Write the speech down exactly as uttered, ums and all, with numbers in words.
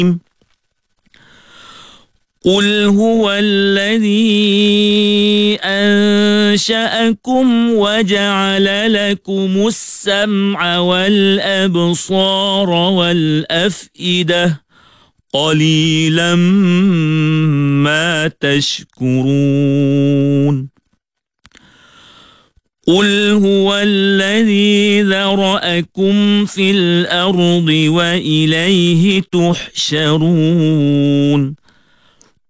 قل هو الذي أنشأكم وجعل لكم السمع والأبصار والأفئدة قليلا ما تشكرون قل هو الذي ذرأكم في الأرض وإليه تحشرون